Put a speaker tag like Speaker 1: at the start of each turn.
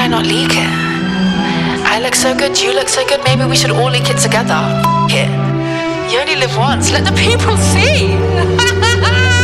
Speaker 1: I not leak it? I look so good, you look so good, maybe we should all leak it together. F*** it. You only live once, let the people see.